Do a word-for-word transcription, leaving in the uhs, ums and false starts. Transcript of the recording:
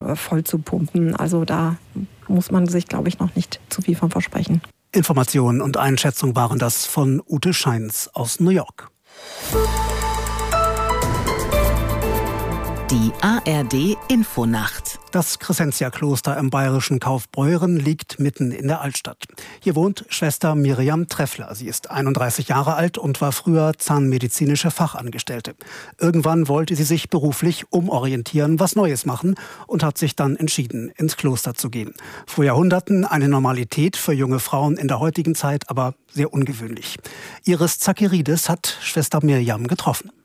äh, voll zu pumpen. Also da muss man sich, glaube ich, noch nicht zu viel von versprechen. Informationen und Einschätzung waren das von Ute Scheins aus New York. Die A R D Infonacht. Das Crescentia-Kloster im bayerischen Kaufbeuren liegt mitten in der Altstadt. Hier wohnt Schwester Miriam Treffler. Sie ist einunddreißig Jahre alt und war früher zahnmedizinische Fachangestellte. Irgendwann wollte sie sich beruflich umorientieren, was Neues machen und hat sich dann entschieden, ins Kloster zu gehen. Vor Jahrhunderten eine Normalität für junge Frauen in der heutigen Zeit, aber sehr ungewöhnlich. Iris Zakiridis hat Schwester Miriam getroffen.